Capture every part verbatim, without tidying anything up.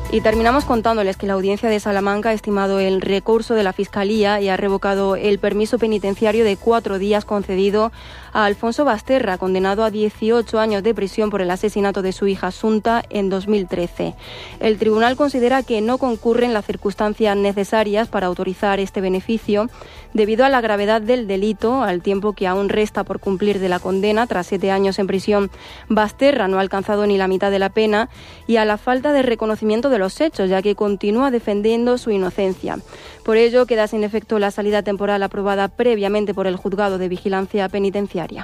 Y terminamos contándoles que la Audiencia de Salamanca ha estimado el recurso de la Fiscalía y ha revocado el permiso penitenciario de cuatro días concedido a Alfonso Basterra, condenado a dieciocho años de prisión por el asesinato de su hija Asunta en dos mil trece. El tribunal considera que no concurren las circunstancias necesarias para autorizar este beneficio debido a la gravedad del delito, al tiempo que aún resta por cumplir de la condena. Tras siete años en prisión, Basterra no ha alcanzado ni la mitad de la pena, y a la falta de reconocimiento de los hechos, ya que continúa defendiendo su inocencia. Por ello, queda sin efecto la salida temporal aprobada previamente por el Juzgado de Vigilancia Penitenciaria.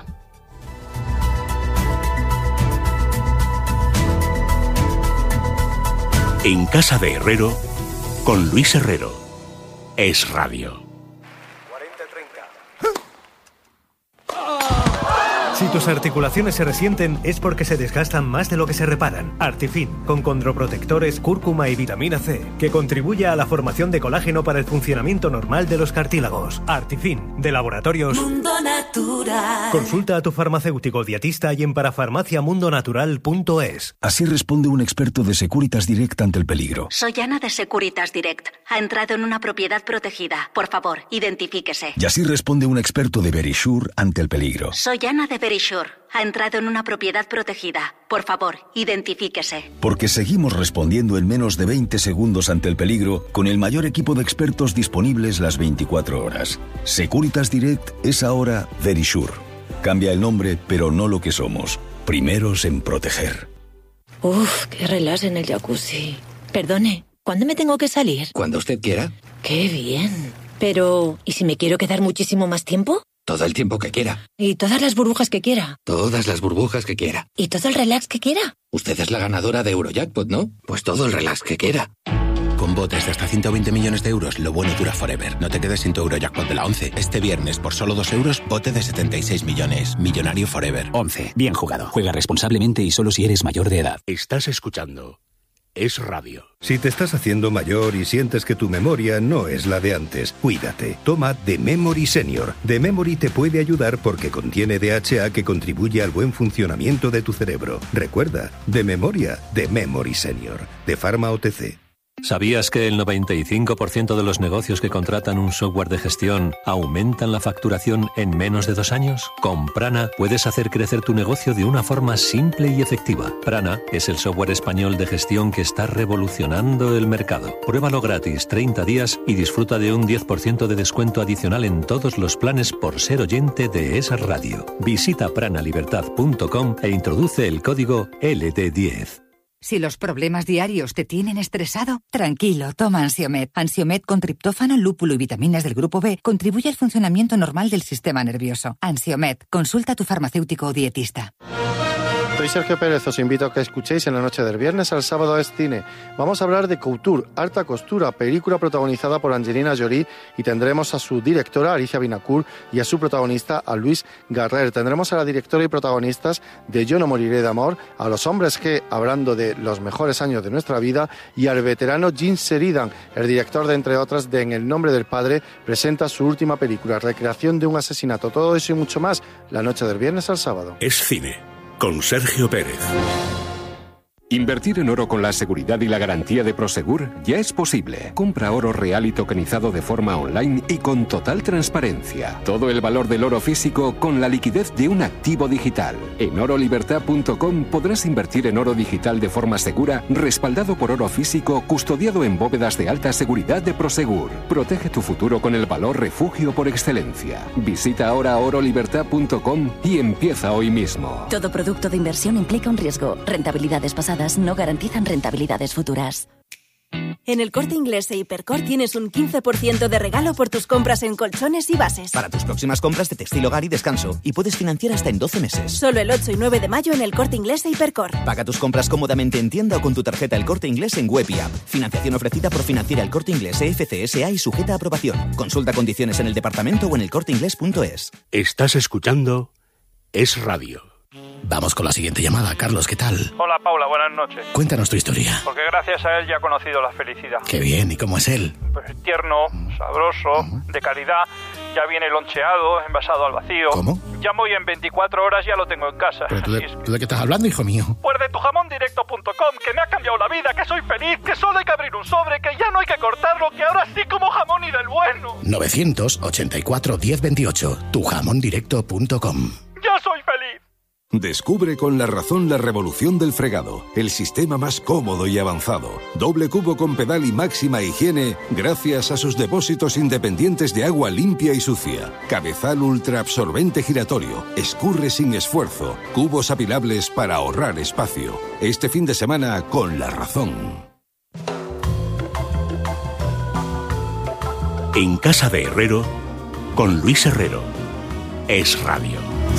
En casa de Herrero, con Luis Herrero. Es Radio. Si tus articulaciones se resienten es porque se desgastan más de lo que se reparan. Artifin, con condroprotectores, cúrcuma y vitamina C, que contribuye a la formación de colágeno para el funcionamiento normal de los cartílagos. Artifin, de Laboratorios Mundo Natural. Consulta a tu farmacéutico dietista y en parafarmacia mundo natural punto es. Así responde un experto de Securitas Direct ante el peligro. Soy Ana de Securitas Direct. Ha entrado en una propiedad protegida. Por favor, identifíquese. Y así responde un experto de Verisure ante el peligro. Soy Ana de Verisure. Ha entrado en una propiedad protegida. Por favor, identifíquese. Porque seguimos respondiendo en menos de veinte segundos ante el peligro con el mayor equipo de expertos disponibles las veinticuatro horas. Securitas Direct es ahora Verisure. Cambia el nombre, pero no lo que somos. Primeros en proteger. Uf, qué relax en el jacuzzi. Perdone, ¿cuándo me tengo que salir? Cuando usted quiera. Qué bien. Pero, ¿y si me quiero quedar muchísimo más tiempo? Todo el tiempo que quiera. ¿Y todas las burbujas que quiera? Todas las burbujas que quiera. ¿Y todo el relax que quiera? Usted es la ganadora de Eurojackpot, ¿no? Pues todo el relax que quiera. Con botes de hasta ciento veinte millones de euros, lo bueno dura forever. No te quedes sin tu Eurojackpot de la once. Este viernes, por solo dos euros, bote de setenta y seis millones. Millonario forever. once. Bien jugado. Juega responsablemente y solo si eres mayor de edad. Estás escuchando Es Radio. Si te estás haciendo mayor y sientes que tu memoria no es la de antes, cuídate. Toma The Memory Senior. The Memory te puede ayudar porque contiene D H A que contribuye al buen funcionamiento de tu cerebro. Recuerda, de memoria, The Memory Senior. De Pharma O T C. ¿Sabías que el noventa y cinco por ciento de los negocios que contratan un software de gestión aumentan la facturación en menos de dos años? Con Prana puedes hacer crecer tu negocio de una forma simple y efectiva. Prana es el software español de gestión que está revolucionando el mercado. Pruébalo gratis treinta días y disfruta de un diez por ciento de descuento adicional en todos los planes por ser oyente de Es Radio. Visita prana libertad punto com e introduce el código L D diez. Si los problemas diarios te tienen estresado, tranquilo, toma Ansiomed. Ansiomed con triptófano, lúpulo y vitaminas del grupo B contribuye al funcionamiento normal del sistema nervioso. Ansiomed, consulta a tu farmacéutico o dietista. Soy Sergio Pérez, os invito a que escuchéis en la noche del viernes al sábado es cine. Vamos a hablar de Couture, Alta Costura, película protagonizada por Angelina Jolie, y tendremos a su directora, Alicia Binacur, y a su protagonista, a Luis Garrer. Tendremos a la directora y protagonistas de Yo no moriré de amor, a los hombres G, hablando de los mejores años de nuestra vida, y al veterano Jim Sheridan, el director de, entre otras, de En el nombre del padre, presenta su última película, recreación de un asesinato. Todo eso y mucho más, la noche del viernes al sábado. Es cine. Con Sergio Pérez. Invertir en oro con la seguridad y la garantía de Prosegur ya es posible. Compra oro real y tokenizado de forma online y con total transparencia. Todo el valor del oro físico con la liquidez de un activo digital. En oro libertad punto com podrás invertir en oro digital de forma segura, respaldado por oro físico, custodiado en bóvedas de alta seguridad de Prosegur. Protege tu futuro con el valor refugio por excelencia. Visita ahora oro libertad punto com y empieza hoy mismo. Todo producto de inversión implica un riesgo. Rentabilidades pasadas no garantizan rentabilidades futuras. En El Corte Inglés e Hipercor tienes un quince por ciento de regalo por tus compras en colchones y bases. Para tus próximas compras de textil, hogar y descanso. Y puedes financiar hasta en doce meses. Solo el ocho y nueve de mayo en El Corte Inglés e Hipercor. Paga tus compras cómodamente en tienda o con tu tarjeta El Corte Inglés en web y app. Financiación ofrecida por Financiera El Corte Inglés E F C S A y sujeta a aprobación. Consulta condiciones en el departamento o en elcorteinglés punto es. Estás escuchando Es Radio. Vamos con la siguiente llamada. Carlos, ¿qué tal? Hola, Paula, buenas noches. Cuéntanos tu historia. Porque gracias a él ya he conocido la felicidad. Qué bien, ¿y cómo es él? Pues tierno, sabroso, de calidad Ya viene loncheado, envasado al vacío. ¿Cómo? Llamo y en veinticuatro horas ya lo tengo en casa. ¿Pero tú de, Es... tú de qué estás hablando, hijo mío? Pues de tu jamón directo punto com, que me ha cambiado la vida, que soy feliz, que solo hay que abrir un sobre, que ya no hay que cortarlo, que ahora sí como jamón y del bueno. novecientos ochenta y cuatro diez veintiocho, tu jamón directo punto com. ¡Ya soy feliz! Descubre con La Razón la revolución del fregado, el sistema más cómodo y avanzado. Doble cubo con pedal y máxima higiene gracias a sus depósitos independientes de agua limpia y sucia. Cabezal ultra absorbente giratorio, escurre sin esfuerzo, cubos apilables para ahorrar espacio. Este fin de semana con La Razón. En casa de Herrero, con Luis Herrero. Es radio.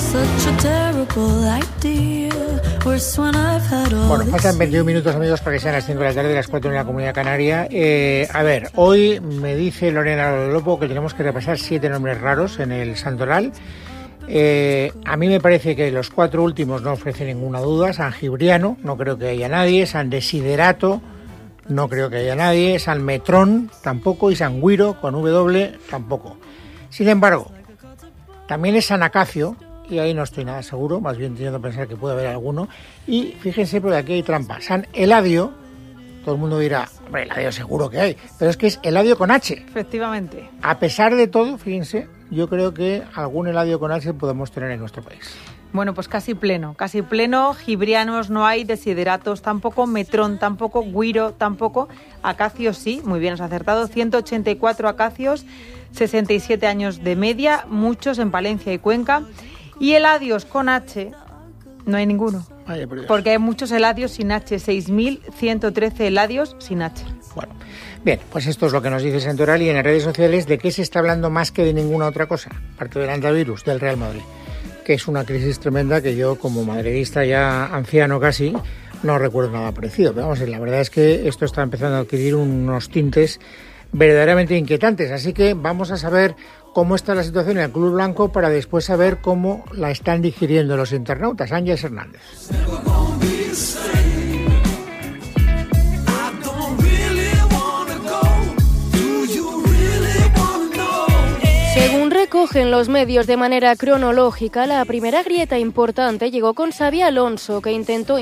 Bueno, faltan veintiún minutos, amigos, para que sean las cinco de la tarde, las cuatro en la Comunidad Canaria. Eh, a ver, hoy me dice Lorena Lopo que tenemos que repasar siete nombres raros en el santoral. Eh, a mí me parece que los cuatro últimos no ofrecen ninguna duda. San Gibriano, no creo que haya nadie. San Desiderato, no creo que haya nadie. San Metrón, tampoco. Y San Guiro, con W, tampoco. Sin embargo, también es San Acacio, y ahí no estoy nada seguro, más bien teniendo que pensar que puede haber alguno. Y fíjense, porque aquí hay trampa. San Eladio, todo el mundo dirá, hombre, Eladio seguro que hay, pero es que es Eladio con H. Efectivamente. A pesar de todo, fíjense, yo creo que algún Eladio con H podemos tener en nuestro país. Bueno, pues casi pleno, casi pleno. Gibrianos no hay, desideratos tampoco, metrón tampoco, guiro tampoco, acacios sí, muy bien, has acertado, ciento ochenta y cuatro acacios, sesenta y siete años de media, muchos en Palencia y Cuenca. Y eladios con H, no hay ninguno. Vaya, por Dios. Porque hay muchos eladios sin H, seis mil ciento trece eladios sin H. Bueno, bien, pues esto es lo que nos dice Santoral, y en las redes sociales, ¿de qué se está hablando más que de ninguna otra cosa? Aparte del antivirus, del Real Madrid, que es una crisis tremenda que yo, como madridista ya anciano casi, no recuerdo nada parecido. Pero vamos, la verdad es que esto está empezando a adquirir unos tintes verdaderamente inquietantes. Así que vamos a saber cómo está la situación en el Club Blanco para después saber cómo la están digiriendo los internautas. Ángeles Hernández. Según recogen los medios de manera cronológica, la primera grieta importante llegó con Xabi Alonso, que intentó...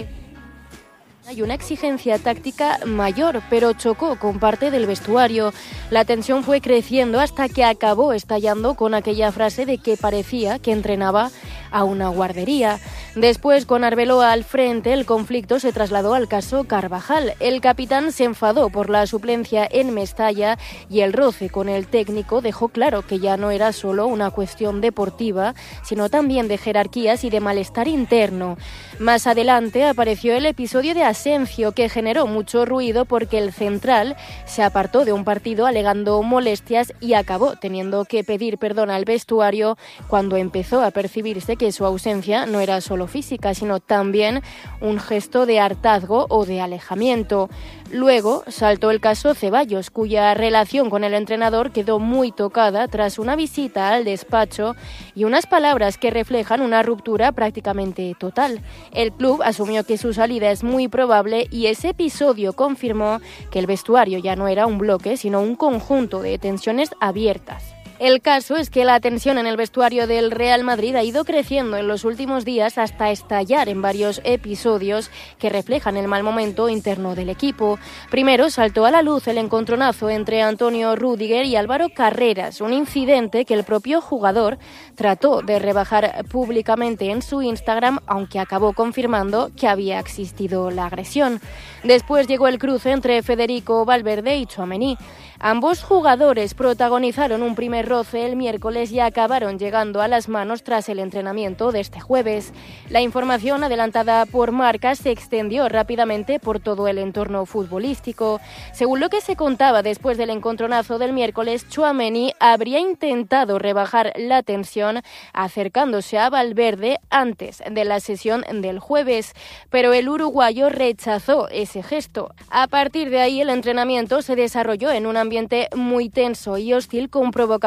Hay una exigencia táctica mayor, pero chocó con parte del vestuario. La tensión fue creciendo hasta que acabó estallando con aquella frase de que parecía que entrenaba a una guardería. Después, con Arbeloa al frente, el conflicto se trasladó al caso Carvajal. El capitán se enfadó por la suplencia en Mestalla y el roce con el técnico dejó claro que ya no era solo una cuestión deportiva, sino también de jerarquías y de malestar interno. Más adelante apareció el episodio de Asencio, que generó mucho ruido porque el central se apartó de un partido alegando molestias y acabó teniendo que pedir perdón al vestuario cuando empezó a percibirse que su ausencia no era solo física, sino también un gesto de hartazgo o de alejamiento. Luego saltó el caso Ceballos, cuya relación con el entrenador quedó muy tocada tras una visita al despacho y unas palabras que reflejan una ruptura prácticamente total. El club asumió que su salida es muy probable y ese episodio confirmó que el vestuario ya no era un bloque, sino un conjunto de tensiones abiertas. El caso es que la tensión en el vestuario del Real Madrid ha ido creciendo en los últimos días hasta estallar en varios episodios que reflejan el mal momento interno del equipo. Primero saltó a la luz el encontronazo entre Antonio Rüdiger y Álvaro Carreras, un incidente que el propio jugador trató de rebajar públicamente en su Instagram, aunque acabó confirmando que había existido la agresión. Después llegó el cruce entre Federico Valverde y Tchouaméni. Ambos jugadores protagonizaron un primer roce el miércoles y acabaron llegando a las manos tras el entrenamiento de este jueves. La información adelantada por Marca se extendió rápidamente por todo el entorno futbolístico. Según lo que se contaba después del encontronazo del miércoles, Tchouaméni habría intentado rebajar la tensión acercándose a Valverde antes de la sesión del jueves, pero el uruguayo rechazó ese gesto. A partir de ahí, el entrenamiento se desarrolló en un ambiente muy tenso y hostil, con provocación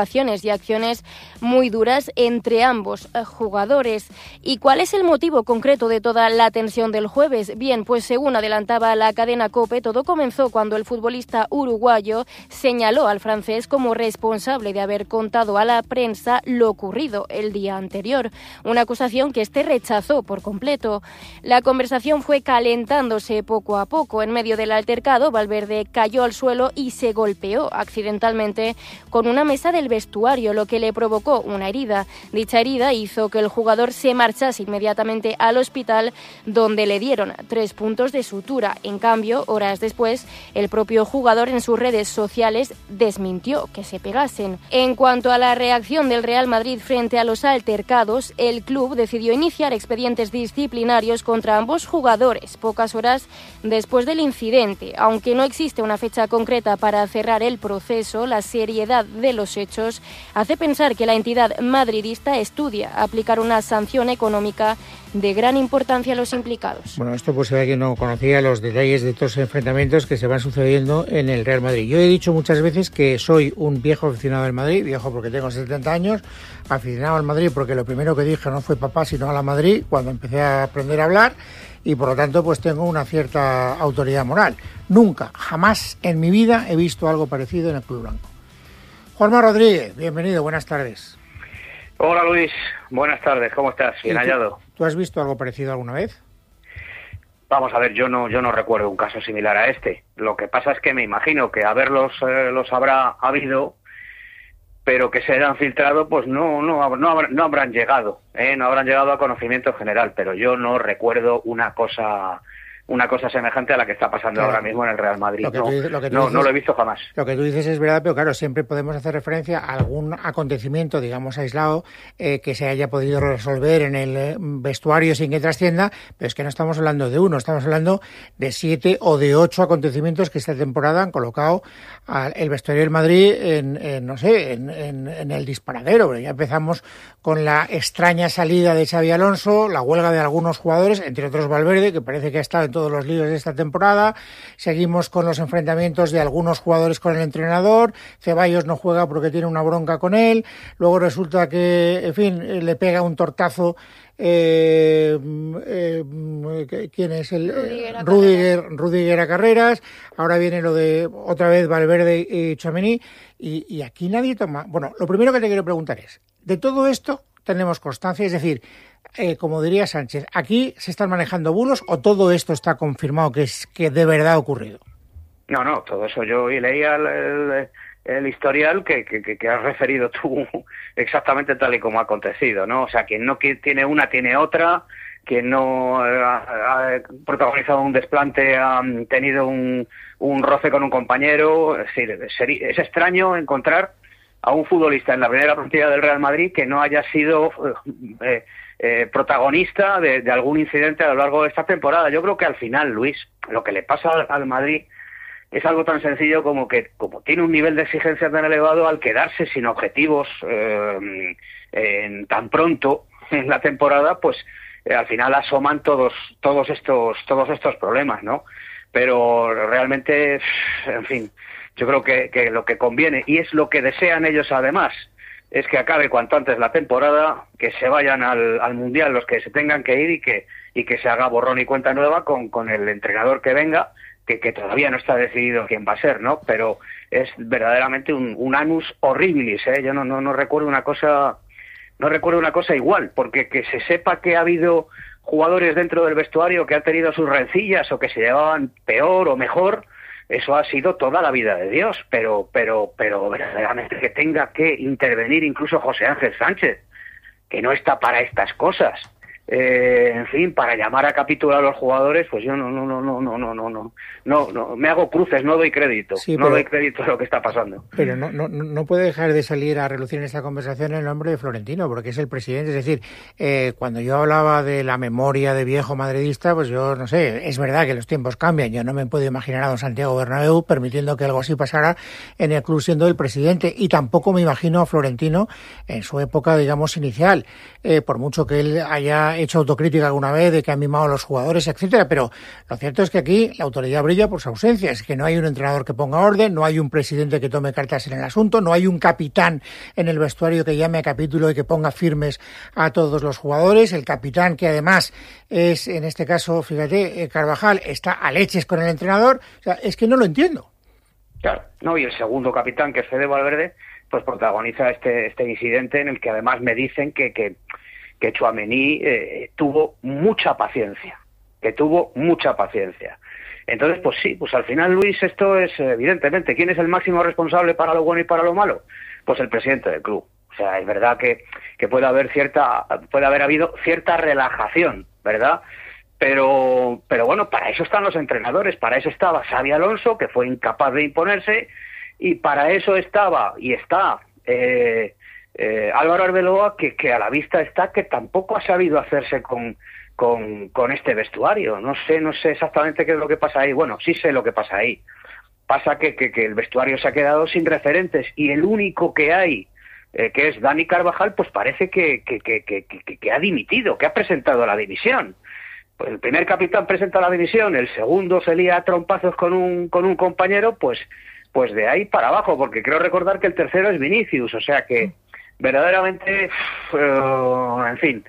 declaraciones y acciones muy duras entre ambos jugadores. ¿Y cuál es el motivo concreto de toda la tensión del jueves? Bien, pues según adelantaba la cadena COPE, todo comenzó cuando el futbolista uruguayo señaló al francés como responsable de haber contado a la prensa lo ocurrido el día anterior, una acusación que este rechazó por completo. La conversación fue calentándose poco a poco. En medio del altercado, Valverde cayó al suelo y se golpeó accidentalmente con una mesa del vestuario, lo que le provocó una herida. Dicha herida hizo que el jugador se marchase inmediatamente al hospital, donde le dieron tres puntos de sutura. En cambio, horas después, el propio jugador en sus redes sociales desmintió que se pegasen. En cuanto a la reacción del Real Madrid frente a los altercados, el club decidió iniciar expedientes disciplinarios contra ambos jugadores pocas horas después del incidente. Aunque no existe una fecha concreta para cerrar el proceso, la seriedad de los hechos hace pensar que la entidad madridista estudia aplicar una sanción económica de gran importancia a los implicados. Bueno, esto pues se ve que no conocía los detalles de estos enfrentamientos que se van sucediendo en el Real Madrid. Yo he dicho muchas veces que soy un viejo aficionado al Madrid, viejo porque tengo setenta años, aficionado al Madrid porque lo primero que dije no fue papá sino a la Madrid cuando empecé a aprender a hablar, y por lo tanto pues tengo una cierta autoridad moral. Nunca, jamás en mi vida he visto algo parecido en el Club Blanco. Juanma Rodríguez, bienvenido, buenas tardes. Hola Luis, buenas tardes, ¿cómo estás? Bien hallado. ¿Tú has visto algo parecido alguna vez? Vamos a ver, yo no yo no recuerdo un caso similar a este. Lo que pasa es que me imagino que haberlos eh, los habrá habido, pero que se hayan filtrado, pues no no no, habrán, no habrán llegado, ¿eh? no habrán llegado a conocimiento general. Pero yo no recuerdo una cosa una cosa semejante a la que está pasando claro. ahora mismo en el Real Madrid. Lo no, dices, lo no, dices, no lo he visto jamás. Lo que tú dices es verdad, pero claro, siempre podemos hacer referencia a algún acontecimiento, digamos, aislado, eh, que se haya podido resolver en el vestuario sin que trascienda, pero es que no estamos hablando de uno, estamos hablando de siete o de ocho acontecimientos que esta temporada han colocado al el vestuario del Madrid en, en no sé, en, en, en el disparadero. Ya empezamos con la extraña salida de Xabi Alonso, la huelga de algunos jugadores, entre otros Valverde, que parece que ha estado en todos los líos de esta temporada. Seguimos con los enfrentamientos de algunos jugadores con el entrenador. Ceballos no juega porque tiene una bronca con él. Luego resulta que, en fin, le pega un tortazo. Eh, eh, ¿Quién es el? Rudiger, Rudiger, Rudiger a Carreras. Ahora viene lo de otra vez Valverde y Tchouaméni. Y, y aquí nadie toma. Bueno, lo primero que te quiero preguntar es: de todo esto tenemos constancia, es decir, eh, como diría Sánchez, ¿aquí se están manejando bulos o todo esto está confirmado que es que de verdad ha ocurrido? No, no, todo eso yo y leía el, el, el historial que, que, que has referido tú exactamente tal y como ha acontecido, ¿no? O sea, quien no tiene una tiene otra, quien no ha, ha protagonizado un desplante ha tenido un, un roce con un compañero. Es decir, es extraño encontrar a un futbolista en la primera plantilla del Real Madrid que no haya sido eh, eh, protagonista de, de algún incidente a lo largo de esta temporada. Yo creo que al final, Luis, lo que le pasa al, al Madrid es algo tan sencillo como que, como tiene un nivel de exigencia tan elevado, al quedarse sin objetivos eh, en, tan pronto en la temporada, pues eh, al final asoman todos todos estos todos estos problemas, ¿no? Pero realmente, en fin, yo creo que, que lo que conviene, y es lo que desean ellos además, es que acabe cuanto antes la temporada, que se vayan al, al Mundial los que se tengan que ir y que y que se haga borrón y cuenta nueva con, con el entrenador que venga, que, que todavía no está decidido quién va a ser, ¿no? Pero es verdaderamente un, un annus horribilis, ¿eh? Yo no, no, no recuerdo una cosa, no recuerdo una cosa igual, porque que se sepa que ha habido jugadores dentro del vestuario que han tenido sus rencillas o que se llevaban peor o mejor, eso ha sido toda la vida de Dios, pero pero pero verdaderamente que tenga que intervenir incluso José Ángel Sánchez, que no está para estas cosas, eh, en fin, para llamar a capitular a los jugadores, pues yo no no no no no no no no no no me hago cruces, no doy crédito, sí, no pero, doy crédito a lo que está pasando. Pero no no no puede dejar de salir a relucir en esta conversación el nombre de Florentino, porque es el presidente. Es decir, eh, cuando yo hablaba de la memoria de viejo madridista, pues yo no sé, es verdad que los tiempos cambian. Yo no me puedo imaginar a don Santiago Bernabéu permitiendo que algo así pasara en el club siendo el presidente, y tampoco me imagino a Florentino en su época, digamos, inicial, eh, por mucho que él haya hecho autocrítica alguna vez de que han mimado a los jugadores, etcétera, pero lo cierto es que aquí la autoridad brilla por su ausencia, es que no hay un entrenador que ponga orden, no hay un presidente que tome cartas en el asunto, no hay un capitán en el vestuario que llame a capítulo y que ponga firmes a todos los jugadores. El capitán, que además es, en este caso, fíjate, Carvajal, está a leches con el entrenador. O sea, es que no lo entiendo. Claro, no, y el segundo capitán, que es Fede Valverde, pues protagoniza este este incidente en el que además me dicen que que, que Tchouaméni eh, tuvo mucha paciencia, que tuvo mucha paciencia. Entonces, pues sí, pues al final, Luis, esto es evidentemente, ¿quién es el máximo responsable para lo bueno y para lo malo? Pues el presidente del club. O sea, es verdad que, que puede haber cierta, puede haber habido cierta relajación, ¿verdad? Pero, pero bueno, para eso están los entrenadores, para eso estaba Xabi Alonso, que fue incapaz de imponerse, y para eso estaba y está eh, eh, Álvaro Arbeloa, que, que a la vista está que tampoco ha sabido hacerse con, con, con este vestuario. No sé, no sé exactamente qué es lo que pasa ahí. Bueno, sí sé lo que pasa ahí. Pasa que, que, que el vestuario se ha quedado sin referentes y el único que hay, eh, que es Dani Carvajal, pues parece que, que, que, que, que, que ha dimitido, que ha presentado la dimisión. Pues el primer capitán presenta la dimisión, el segundo se lía a trompazos con un, con un compañero, pues pues de ahí para abajo, porque creo recordar que el tercero es Vinicius, o sea que verdaderamente, uh, en fin,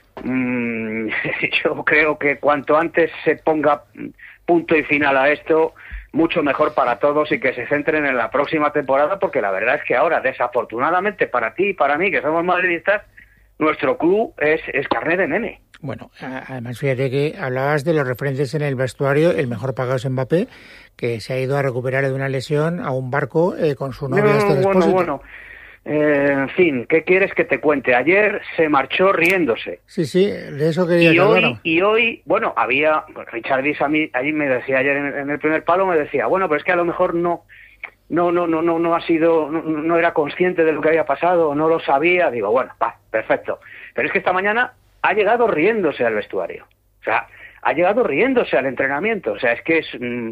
mmm, yo creo que cuanto antes se ponga punto y final a esto, mucho mejor para todos y que se centren en la próxima temporada, porque la verdad es que ahora, desafortunadamente para ti y para mí, que somos madridistas, nuestro club es, es carné de nene. Bueno, además fíjate que hablabas de los referentes en el vestuario, el mejor pagado es Mbappé, que se ha ido a recuperar de una lesión a un barco eh, con su novia. No, este bueno, despósito. bueno, eh, en fin, ¿qué quieres que te cuente? Ayer se marchó riéndose. Sí, sí, de eso quería y hoy, hablar. Y hoy, bueno, había, Richard Viz a mí, allí me decía ayer en, en el primer palo, me decía, bueno, pero es que a lo mejor no... No, no, no, no, no ha sido, no, no era consciente de lo que había pasado, no lo sabía. Digo, bueno, va, perfecto. Pero es que esta mañana ha llegado riéndose al vestuario. O sea, ha llegado riéndose al entrenamiento. O sea, es que es... Mmm,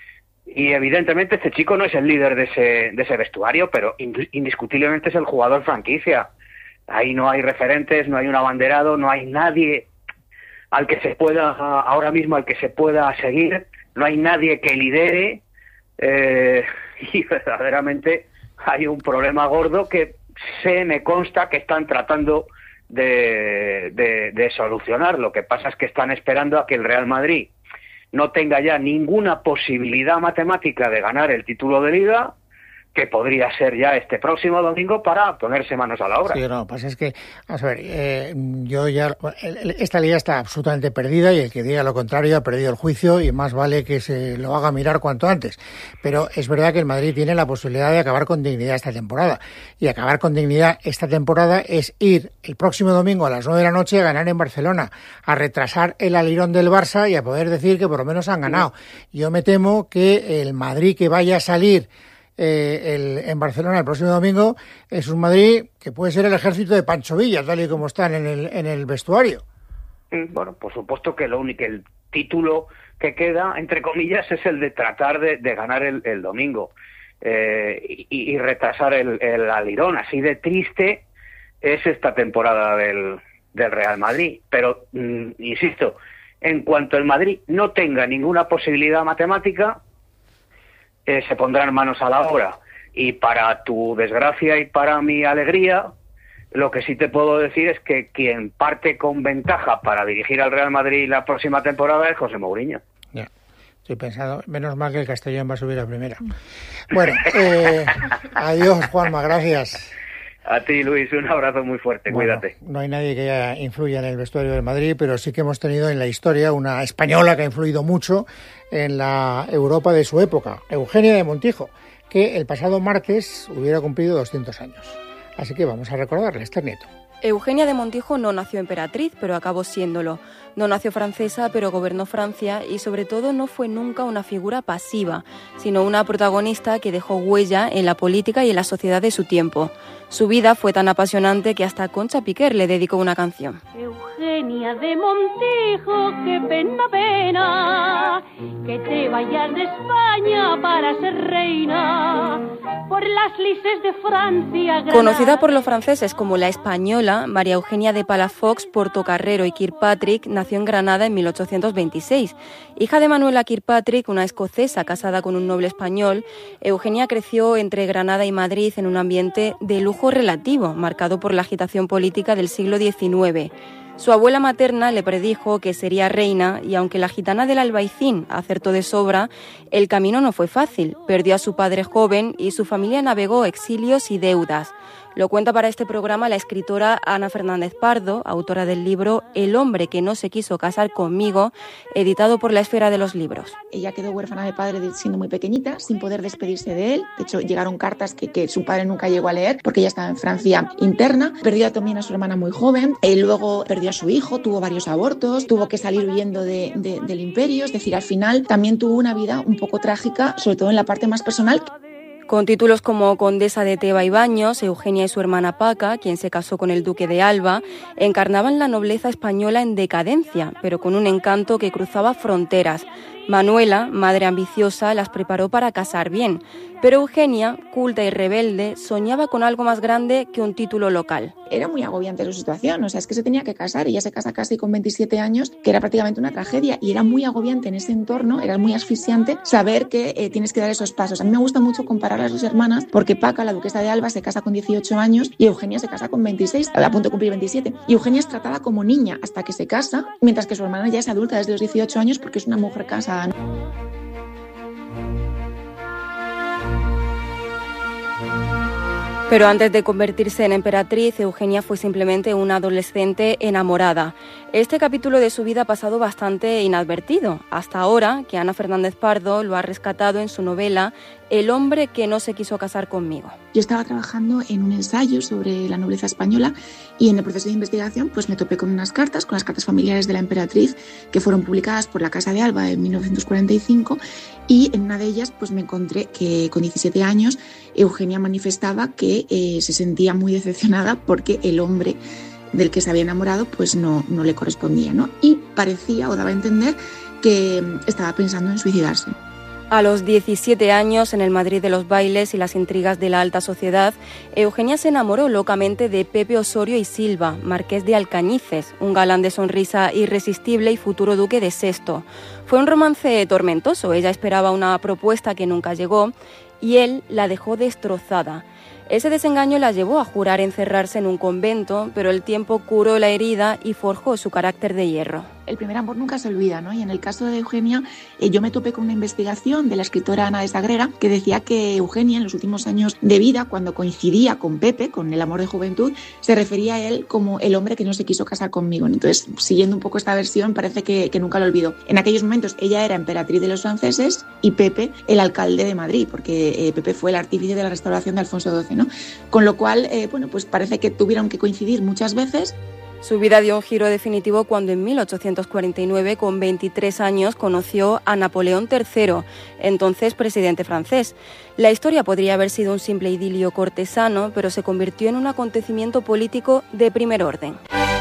y evidentemente este chico no es el líder de ese, de ese vestuario, pero indiscutiblemente es el jugador franquicia. Ahí no hay referentes, no hay un abanderado, no hay nadie al que se pueda, ahora mismo al que se pueda seguir, no hay nadie que lidere. Eh, y verdaderamente hay un problema gordo que se me consta que están tratando de, de, de solucionar. Lo que pasa es que están esperando a que el Real Madrid no tenga ya ninguna posibilidad matemática de ganar el título de Liga, que podría ser ya este próximo domingo, para ponerse manos a la obra. Sí, no, lo que pasa es que, vamos a ver, eh, yo ya, esta liga está absolutamente perdida y el que diga lo contrario ha perdido el juicio y más vale que se lo haga mirar cuanto antes. Pero es verdad que el Madrid tiene la posibilidad de acabar con dignidad esta temporada. Y acabar con dignidad esta temporada es ir el próximo domingo a las nueve de la noche a ganar en Barcelona, a retrasar el alirón del Barça y a poder decir que por lo menos han ganado. Yo me temo que el Madrid que vaya a salir Eh, el, en Barcelona el próximo domingo es un Madrid que puede ser el ejército de Pancho Villa, tal y como están en el, en el vestuario. Bueno, por supuesto que lo único, el título que queda, entre comillas, es el de tratar de, de ganar el, el domingo eh, y, y retrasar el, el alirón. Así de triste es esta temporada del, del Real Madrid. Pero, mm, insisto, en cuanto el Madrid no tenga ninguna posibilidad matemática, Eh, se pondrán manos a la obra. Y para tu desgracia y para mi alegría, lo que sí te puedo decir es que quien parte con ventaja para dirigir al Real Madrid la próxima temporada es José Mourinho. Ya, estoy pensando, menos mal que el Castellón va a subir a primera. Bueno, eh, adiós Juanma, gracias. A ti, Luis, un abrazo muy fuerte, bueno, cuídate. No hay nadie que ya influya en el vestuario del Madrid, pero sí que hemos tenido en la historia una española que ha influido mucho en la Europa de su época, Eugenia de Montijo, que el pasado martes hubiera cumplido doscientos años. Así que vamos a recordarle, este nieto. Eugenia de Montijo no nació emperatriz, pero acabó siéndolo. No nació francesa, pero gobernó Francia y sobre todo no fue nunca una figura pasiva, sino una protagonista que dejó huella en la política y en la sociedad de su tiempo. Su vida fue tan apasionante que hasta Concha Piquer le dedicó una canción. Eugenia de Montijo, qué pena, pena, que te vayas de España para ser reina, por las lices de Francia. Granada. Conocida por los franceses como la Española, María Eugenia de Palafox, Portocarrero y Kirkpatrick nació en Granada en mil ochocientos veintiséis. Hija de Manuela Kirkpatrick, una escocesa casada con un noble español, Eugenia creció entre Granada y Madrid en un ambiente de lujo relativo, marcado por la agitación política del siglo diecinueve. Su abuela materna le predijo que sería reina y aunque la gitana del Albaicín acertó de sobra, el camino no fue fácil. Perdió a su padre joven y su familia navegó exilios y deudas. Lo cuenta para este programa la escritora Ana Fernández Pardo, autora del libro El hombre que no se quiso casar conmigo, editado por La Esfera de los Libros. Ella quedó huérfana de padre siendo muy pequeñita, sin poder despedirse de él. De hecho, llegaron cartas que, que su padre nunca llegó a leer porque ella estaba en Francia interna. Perdió también a su hermana muy joven. Eh, luego perdió a su hijo, tuvo varios abortos, tuvo que salir huyendo de, de, del imperio. Es decir, al final también tuvo una vida un poco trágica, sobre todo en la parte más personal. Con títulos como Condesa de Teba y Baños, Eugenia y su hermana Paca, quien se casó con el duque de Alba, encarnaban la nobleza española en decadencia, pero con un encanto que cruzaba fronteras. Manuela, madre ambiciosa, las preparó para casar bien, pero Eugenia, culta y rebelde, soñaba con algo más grande que un título local. Era muy agobiante su situación, o sea, es que se tenía que casar, ella se casa casi con veintisiete años, que era prácticamente una tragedia, y era muy agobiante en ese entorno, era muy asfixiante saber que eh, tienes que dar esos pasos. A mí me gusta mucho comparar a las dos hermanas, porque Paca, la duquesa de Alba, se casa con dieciocho años y Eugenia se casa con veintiséis, a punto de cumplir veintisiete. Y Eugenia es tratada como niña hasta que se casa, mientras que su hermana ya es adulta desde los dieciocho años porque es una mujer casada. Pero antes de convertirse en emperatriz, Eugenia fue simplemente una adolescente enamorada. Este capítulo de su vida ha pasado bastante inadvertido, hasta ahora que Ana Fernández Pardo lo ha rescatado en su novela El hombre que no se quiso casar conmigo. Yo estaba trabajando en un ensayo sobre la nobleza española y en el proceso de investigación pues me topé con unas cartas, con las cartas familiares de la emperatriz que fueron publicadas por la Casa de Alba en mil novecientos cuarenta y cinco, y en una de ellas pues me encontré que con diecisiete años Eugenia manifestaba que eh, se sentía muy decepcionada porque el hombre del que se había enamorado pues no, no le correspondía, ¿no? Y parecía o daba a entender que estaba pensando en suicidarse. A los diecisiete años, en el Madrid de los bailes y las intrigas de la alta sociedad, Eugenia se enamoró locamente de Pepe Osorio y Silva, marqués de Alcañices, un galán de sonrisa irresistible y futuro duque de Sesto. Fue un romance tormentoso, ella esperaba una propuesta que nunca llegó y él la dejó destrozada. Ese desengaño la llevó a jurar encerrarse en un convento, pero el tiempo curó la herida y forjó su carácter de hierro. El primer amor nunca se olvida, ¿no? Y en el caso de Eugenia, eh, yo me topé con una investigación de la escritora Ana de Sagrera que decía que Eugenia, en los últimos años de vida, cuando coincidía con Pepe, con el amor de juventud, se refería a él como el hombre que no se quiso casar conmigo. Entonces, siguiendo un poco esta versión, parece que, que nunca lo olvidó. En aquellos momentos, ella era emperatriz de los franceses y Pepe, el alcalde de Madrid, porque eh, Pepe fue el artífice de la restauración de Alfonso doce, ¿no? Con lo cual, eh, bueno, pues parece que tuvieron que coincidir muchas veces. Su vida dio un giro definitivo cuando en mil ochocientos cuarenta y nueve, con veintitrés años, conoció a Napoleón tercero, entonces presidente francés. La historia podría haber sido un simple idilio cortesano, pero se convirtió en un acontecimiento político de primer orden.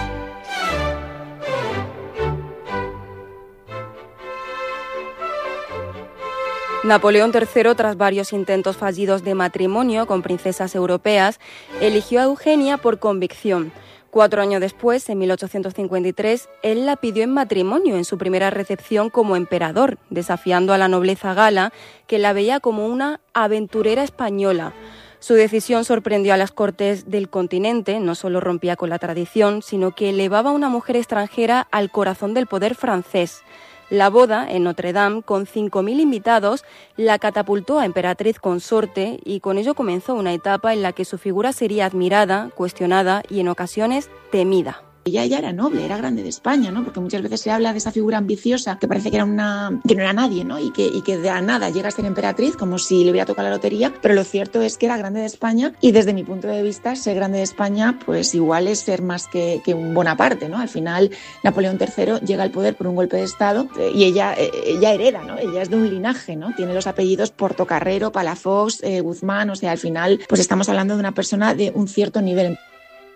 Napoleón tercero, tras varios intentos fallidos de matrimonio con princesas europeas, eligió a Eugenia por convicción. Cuatro años después, en mil ochocientos cincuenta y tres, él la pidió en matrimonio en su primera recepción como emperador, desafiando a la nobleza gala, que la veía como una aventurera española. Su decisión sorprendió a las cortes del continente, no solo rompía con la tradición, sino que elevaba a una mujer extranjera al corazón del poder francés. La boda, en Notre Dame, con cinco mil invitados, la catapultó a emperatriz consorte y con ello comenzó una etapa en la que su figura sería admirada, cuestionada y en ocasiones temida. Ella ya era noble, era grande de España, ¿no? Porque muchas veces se habla de esa figura ambiciosa que parece que era una que no era nadie, ¿no? Y que, y que de la nada llega a ser emperatriz como si le hubiera tocado la lotería, pero lo cierto es que era grande de España y desde mi punto de vista ser grande de España pues igual es ser más que, que un Bonaparte, ¿no? Al final Napoleón tercero llega al poder por un golpe de estado y ella, ella hereda, ¿no? Ella es de un linaje, ¿no? Tiene los apellidos Portocarrero, Palafox, eh, Guzmán, o sea, al final pues estamos hablando de una persona de un cierto nivel.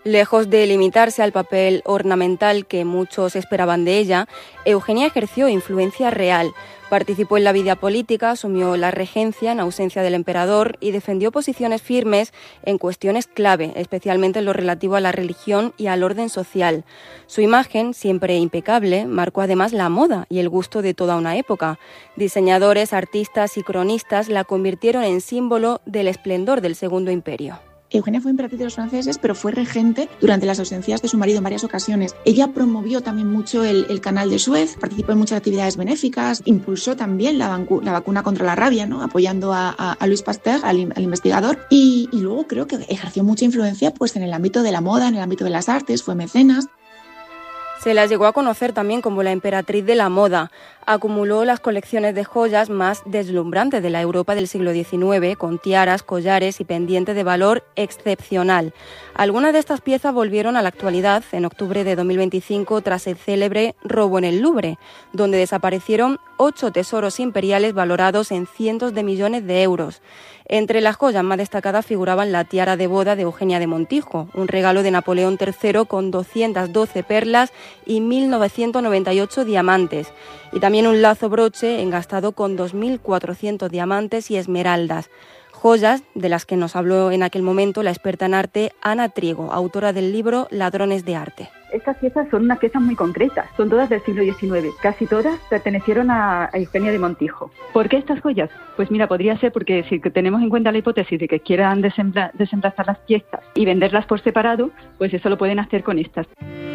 Lejos de limitarse al papel ornamental que muchos esperaban de ella, Eugenia ejerció influencia real. Participó en la vida política, asumió la regencia en ausencia del emperador y defendió posiciones firmes en cuestiones clave, especialmente en lo relativo a la religión y al orden social. Su imagen, siempre impecable, marcó además la moda y el gusto de toda una época. Diseñadores, artistas y cronistas la convirtieron en símbolo del esplendor del Segundo Imperio. Eugenia fue emperatriz de los franceses, pero fue regente durante las ausencias de su marido en varias ocasiones. Ella promovió también mucho el, el canal de Suez, participó en muchas actividades benéficas, impulsó también la, vacu- la vacuna contra la rabia, ¿no? Apoyando a, a, a Louis Pasteur, al, al investigador, y, y luego creo que ejerció mucha influencia pues, en el ámbito de la moda, en el ámbito de las artes, fue mecenas. Se la llegó a conocer también como la emperatriz de la moda. Acumuló las colecciones de joyas más deslumbrantes de la Europa del siglo diecinueve, con tiaras, collares y pendientes de valor excepcional. Algunas de estas piezas volvieron a la actualidad en octubre de dos mil veinticinco tras el célebre robo en el Louvre, donde desaparecieron ocho tesoros imperiales valorados en cientos de millones de euros. Entre las joyas más destacadas figuraban la tiara de boda de Eugenia de Montijo, un regalo de Napoleón tercero con doscientas doce perlas y mil novecientos noventa y ocho diamantes, y también un lazo broche engastado con dos mil cuatrocientos diamantes y esmeraldas. Joyas de las que nos habló en aquel momento la experta en arte Ana Trigo, autora del libro Ladrones de Arte. Estas piezas son unas piezas muy concretas, son todas del siglo diecinueve, casi todas pertenecieron a, a Eugenia de Montijo. ¿Por qué estas joyas? Pues mira, podría ser porque si tenemos en cuenta la hipótesis de que quieran desembra- desemplazar las piezas y venderlas por separado, pues eso lo pueden hacer con estas.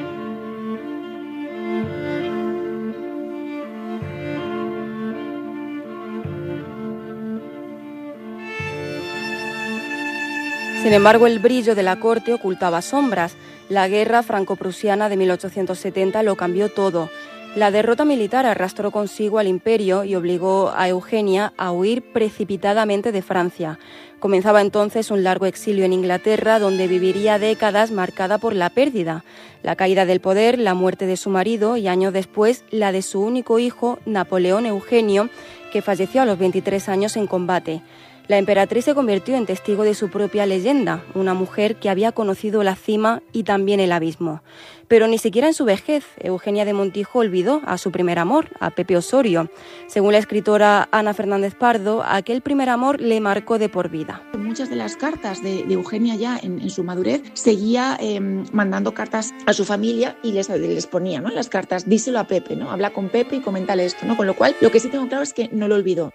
Sin embargo, el brillo de la corte ocultaba sombras. La guerra franco-prusiana de mil ochocientos setenta lo cambió todo. La derrota militar arrastró consigo al imperio y obligó a Eugenia a huir precipitadamente de Francia. Comenzaba entonces un largo exilio en Inglaterra, donde viviría décadas marcada por la pérdida, la caída del poder, la muerte de su marido y años después la de su único hijo, Napoleón Eugenio, que falleció a los veintitrés años en combate. La emperatriz se convirtió en testigo de su propia leyenda, una mujer que había conocido la cima y también el abismo. Pero ni siquiera en su vejez, Eugenia de Montijo olvidó a su primer amor, a Pepe Osorio. Según la escritora Ana Fernández Pardo, aquel primer amor le marcó de por vida. Muchas de las cartas de, de Eugenia ya en, en su madurez seguía eh, mandando cartas a su familia y les, les ponía, ¿no?, las cartas, díselo a Pepe, ¿no?, habla con Pepe y coméntale esto, ¿no? Con lo cual, lo que sí tengo claro es que no lo olvidó.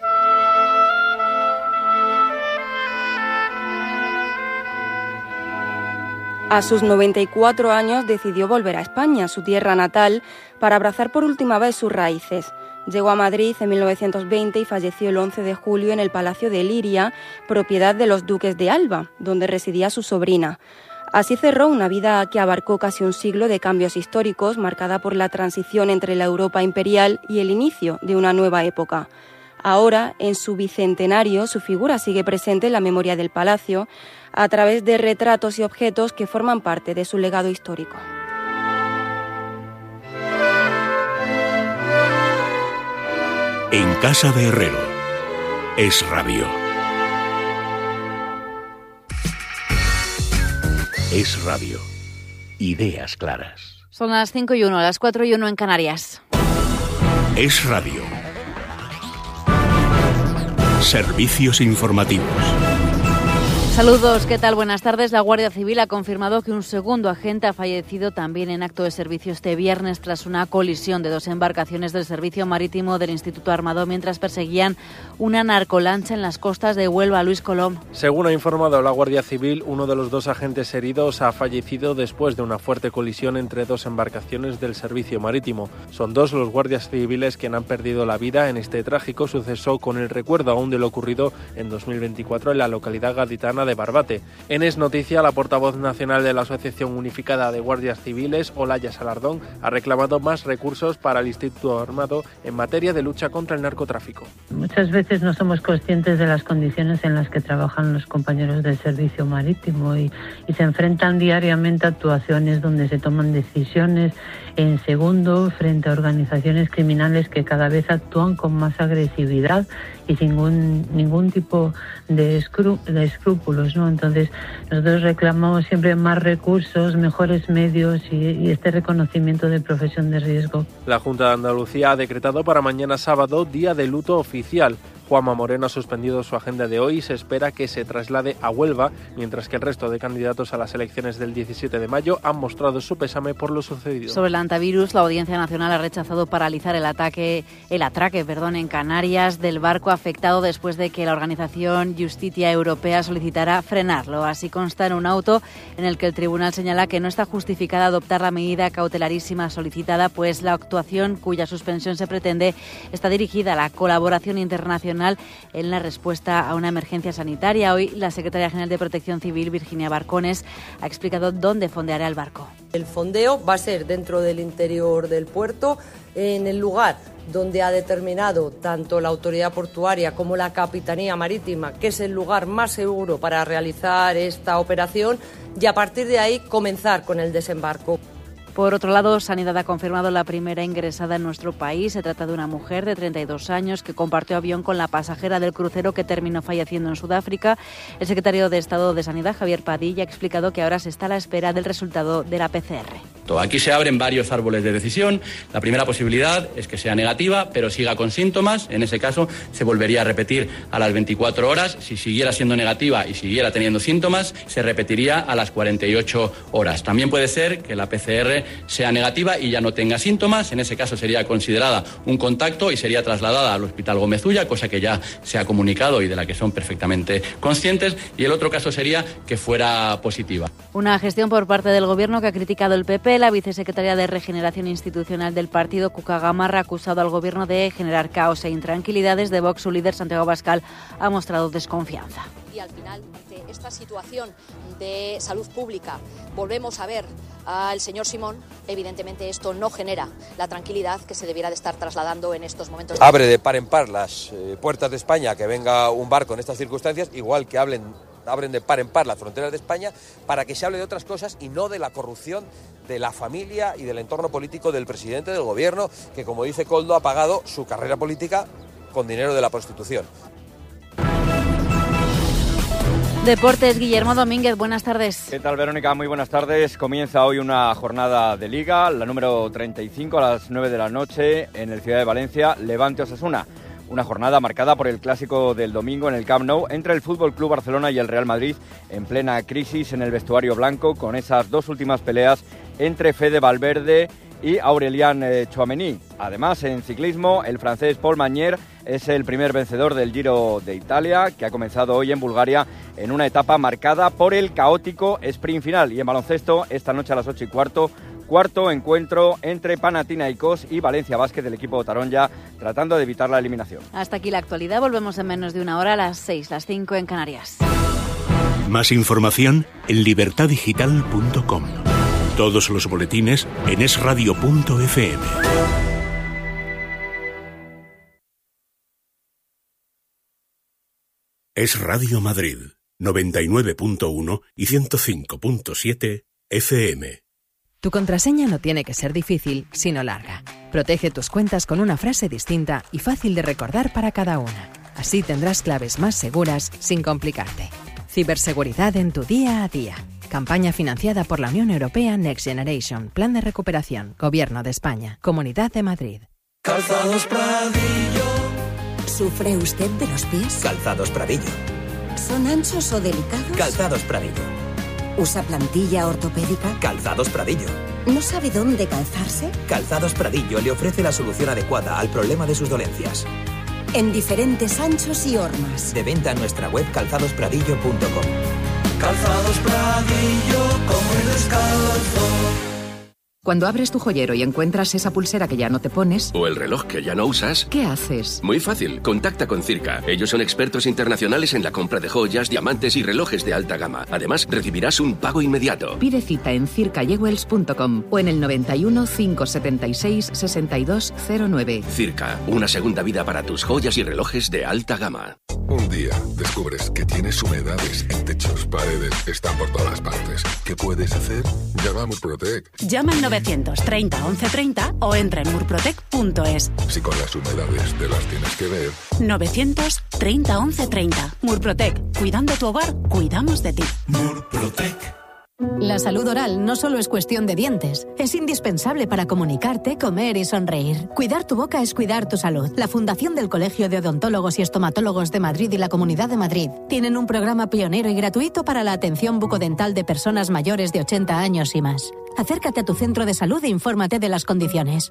A sus noventa y cuatro años decidió volver a España, su tierra natal, para abrazar por última vez sus raíces. Llegó a Madrid en mil novecientos veinte y falleció el once de julio en el Palacio de Liria, propiedad de los duques de Alba, donde residía su sobrina. Así cerró una vida que abarcó casi un siglo de cambios históricos, marcada por la transición entre la Europa imperial y el inicio de una nueva época. Ahora, en su bicentenario, su figura sigue presente en la memoria del palacio a través de retratos y objetos que forman parte de su legado histórico. En casa de Herrero, Es Radio. Es Radio. Ideas claras. Son las cinco y uno, las cuatro y uno en Canarias. Es Radio. Servicios informativos. Saludos, ¿qué tal? Buenas tardes. La Guardia Civil ha confirmado que un segundo agente ha fallecido también en acto de servicio este viernes tras una colisión de dos embarcaciones del Servicio Marítimo del Instituto Armado mientras perseguían una narcolancha en las costas de Huelva. Luis Colom. Según ha informado la Guardia Civil, uno de los dos agentes heridos ha fallecido después de una fuerte colisión entre dos embarcaciones del Servicio Marítimo. Son dos los guardias civiles que han perdido la vida en este trágico suceso, con el recuerdo aún de lo ocurrido en dos mil veinticuatro en la localidad gaditana de Barbate. En Es Noticia, la portavoz nacional de la Asociación Unificada de Guardias Civiles, Olaya Salardón, ha reclamado más recursos para el Instituto Armado en materia de lucha contra el narcotráfico. Muchas veces no somos conscientes de las condiciones en las que trabajan los compañeros del servicio marítimo y, y se enfrentan diariamente a actuaciones donde se toman decisiones en segundo frente a organizaciones criminales que cada vez actúan con más agresividad y sin ningún, ningún tipo de, escrú- de escrúpulo. vehículos, ¿no? Entonces, nosotros reclamamos siempre más recursos, mejores medios y, y este reconocimiento de profesión de riesgo. La Junta de Andalucía ha decretado para mañana sábado día de luto oficial. Juanma Moreno ha suspendido su agenda de hoy y se espera que se traslade a Huelva, mientras que el resto de candidatos a las elecciones del diecisiete de mayo han mostrado su pésame por lo sucedido. Sobre el antivirus, la Audiencia Nacional ha rechazado paralizar el ataque, el atraque, perdón, en Canarias del barco afectado después de que la organización Justicia Europea solicitara frenarlo. Así consta en un auto en el que el tribunal señala que no está justificada adoptar la medida cautelarísima solicitada, pues la actuación cuya suspensión se pretende está dirigida a la colaboración internacional en la respuesta a una emergencia sanitaria. Hoy la secretaria general de Protección Civil, Virginia Barcones, ha explicado dónde fondeará el barco. El fondeo va a ser dentro del interior del puerto, en el lugar donde ha determinado tanto la autoridad portuaria como la Capitanía Marítima que es el lugar más seguro para realizar esta operación, y a partir de ahí comenzar con el desembarco. Por otro lado, Sanidad ha confirmado la primera ingresada en nuestro país. Se trata de una mujer de treinta y dos años que compartió avión con la pasajera del crucero que terminó falleciendo en Sudáfrica. El secretario de Estado de Sanidad, Javier Padilla, ha explicado que ahora se está a la espera del resultado de la P C R. Aquí se abren varios árboles de decisión. La primera posibilidad es que sea negativa, pero siga con síntomas. En ese caso, se volvería a repetir a las veinticuatro horas. Si siguiera siendo negativa y siguiera teniendo síntomas, se repetiría a las cuarenta y ocho horas. También puede ser que la P C R sea negativa y ya no tenga síntomas. En ese caso sería considerada un contacto y sería trasladada al Hospital Gómez Ulla, cosa que ya se ha comunicado y de la que son perfectamente conscientes. Y el otro caso sería que fuera positiva. Una gestión por parte del Gobierno que ha criticado el P P. La vicesecretaria de Regeneración Institucional del partido, Cuca Gamarra, ha acusado al Gobierno de generar caos e intranquilidades. De Vox, su líder, Santiago Abascal, ha mostrado desconfianza. Y al final, ante esta situación de salud pública, volvemos a ver al señor Simón. Evidentemente esto no genera la tranquilidad que se debiera de estar trasladando en estos momentos. Abre de par en par las eh, puertas de España que venga un barco en estas circunstancias, igual que hablen, abren de par en par las fronteras de España, para que se hable de otras cosas y no de la corrupción de la familia y del entorno político del presidente del Gobierno, que, como dice Koldo, ha pagado su carrera política con dinero de la prostitución. Deportes, Guillermo Domínguez, buenas tardes. ¿Qué tal, Verónica? Muy buenas tardes. Comienza hoy una jornada de Liga, la número treinta y cinco, a las nueve de la noche en el Ciudad de Valencia, Levante Osasuna. Una jornada marcada por el clásico del domingo en el Camp Nou entre el F C Barcelona y el Real Madrid, en plena crisis en el vestuario blanco, con esas dos últimas peleas entre Fede Valverde y Aurélien Tchouaméni. Además, en ciclismo, el francés Paul Magnier es el primer vencedor del Giro de Italia, que ha comenzado hoy en Bulgaria en una etapa marcada por el caótico sprint final. Y en baloncesto, esta noche a las ocho y cuarto, cuarto encuentro entre Panathinaikos y Valencia Basket del equipo Taronja, tratando de evitar la eliminación. Hasta aquí la actualidad. Volvemos en menos de una hora, a las seis, las cinco en Canarias. Más información en libertad digital punto com. Todos los boletines en es radio punto efe eme. Es Radio Madrid, noventa y nueve punto uno y ciento cinco punto siete efe eme. Tu contraseña no tiene que ser difícil, sino larga. Protege tus cuentas con una frase distinta y fácil de recordar para cada una. Así tendrás claves más seguras sin complicarte. Ciberseguridad en tu día a día. Campaña financiada por la Unión Europea Next Generation. Plan de recuperación. Gobierno de España. Comunidad de Madrid. Calzados Pradillo. ¿Sufre usted de los pies? Calzados Pradillo. ¿Son anchos o delicados? Calzados Pradillo. ¿Usa plantilla ortopédica? Calzados Pradillo. ¿No sabe dónde calzarse? Calzados Pradillo le ofrece la solución adecuada al problema de sus dolencias. En diferentes anchos y hormas. De venta en nuestra web calzados pradillo punto com. Calzados Pradillo, como el descalzo. Cuando abres tu joyero y encuentras esa pulsera que ya no te pones... O el reloj que ya no usas... ¿Qué haces? Muy fácil, contacta con Circa. Ellos son expertos internacionales en la compra de joyas, diamantes y relojes de alta gama. Además, recibirás un pago inmediato. Pide cita en circa jewels punto com o en el noventa y uno, cinco setenta y seis, sesenta y dos cero nueve. Circa, una segunda vida para tus joyas y relojes de alta gama. Un Un día descubres que tienes humedades en techos, paredes, están por todas partes. ¿Qué puedes hacer? Llama a Murprotec. Llama al novecientos treinta once treinta o entra en murprotec punto es. Si con las humedades te las tienes que ver. novecientos treinta once treinta. Murprotec. Cuidando tu hogar, cuidamos de ti. Murprotec. La salud oral no solo es cuestión de dientes, es indispensable para comunicarte, comer y sonreír. Cuidar tu boca es cuidar tu salud. La Fundación del Colegio de Odontólogos y Estomatólogos de Madrid y la Comunidad de Madrid tienen un programa pionero y gratuito para la atención bucodental de personas mayores de ochenta años y más. Acércate a tu centro de salud e infórmate de las condiciones.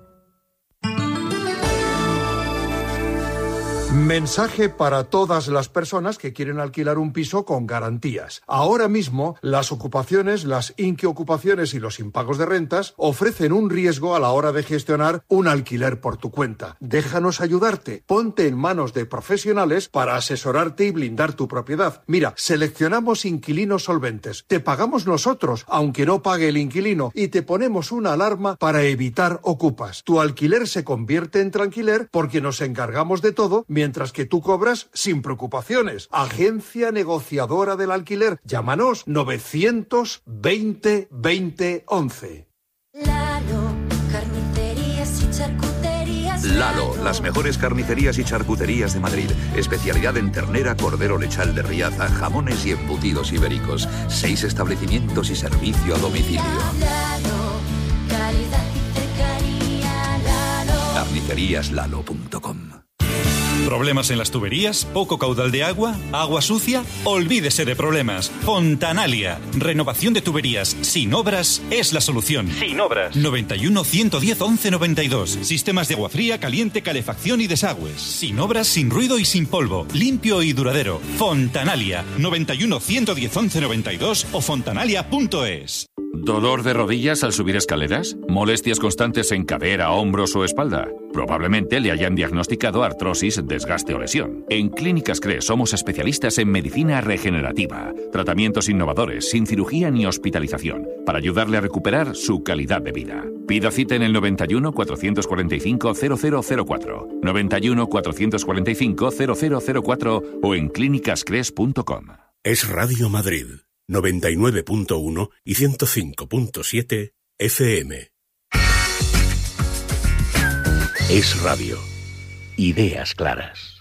Mensaje para todas las personas que quieren alquilar un piso con garantías. Ahora mismo, las ocupaciones, las inquiocupaciones y los impagos de rentas ofrecen un riesgo a la hora de gestionar un alquiler por tu cuenta. Déjanos ayudarte. Ponte en manos de profesionales para asesorarte y blindar tu propiedad. Mira, seleccionamos inquilinos solventes. Te pagamos nosotros, aunque no pague el inquilino, y te ponemos una alarma para evitar ocupas. Tu alquiler se convierte en tranquiler porque nos encargamos de todo, mientras que tú cobras sin preocupaciones. Agencia negociadora del alquiler. Llámanos novecientos veinte veinte once. Lalo, carnicerías y charcuterías. Lalo, las mejores carnicerías y charcuterías de Madrid. Especialidad en ternera, cordero lechal de Riaza, jamones y embutidos ibéricos. Seis establecimientos y servicio a domicilio. Lalo, calidad y cercanía. Lalo. carnicerías lalo punto com. ¿Problemas en las tuberías? ¿Poco caudal de agua? ¿Agua sucia? Olvídese de problemas. Fontanalia. Renovación de tuberías sin obras es la solución. Sin obras. noventa y uno, ciento diez, once noventa y dos. Sistemas de agua fría, caliente, calefacción y desagües. Sin obras, sin ruido y sin polvo. Limpio y duradero. Fontanalia. noventa y uno, ciento diez, once noventa y dos o fontanalia punto es. ¿Dolor de rodillas al subir escaleras? ¿Molestias constantes en cadera, hombros o espalda? Probablemente le hayan diagnosticado artrosis, desgaste o lesión. En Clínicas CRES somos especialistas en medicina regenerativa, tratamientos innovadores, sin cirugía ni hospitalización, para ayudarle a recuperar su calidad de vida. Pida cita en el noventa y uno, cuatrocientos cuarenta y cinco, cero cero cero cuatro, noventa y uno, cuatrocientos cuarenta y cinco, cero cero cero cuatro o en clínicas cres punto com. Es Radio Madrid, noventa y nueve punto uno y ciento cinco punto siete F M. Es radio. Ideas claras.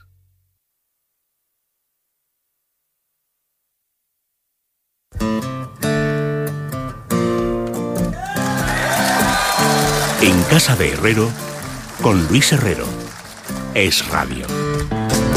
En casa de Herrero, con Luis Herrero. Es radio.